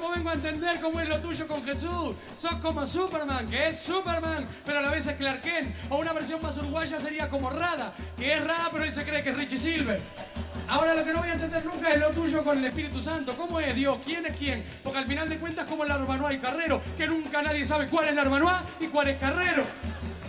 tampoco vengo a entender cómo es lo tuyo con Jesús. Sos como Superman, que es Superman, pero a la vez es Clark Kent. O una versión más uruguaya sería como Rada, que es Rada, pero él se cree que es Richie Silver. Ahora lo que no voy a entender nunca es lo tuyo con el Espíritu Santo. ¿Cómo es Dios? ¿Quién es quién? Porque al final de cuentas, como es la Arbanoa y Carrero, que nunca nadie sabe cuál es la Arbanoa y cuál es Carrero.